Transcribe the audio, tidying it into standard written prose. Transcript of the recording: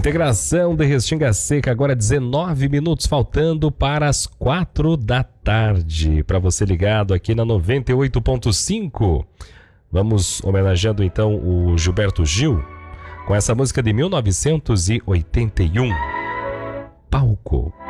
Integração de Restinga Seca, agora 19 minutos faltando para as 4 da tarde. Para você ligado aqui na 98.5. Vamos homenageando então o Gilberto Gil com essa música de 1981, Palco.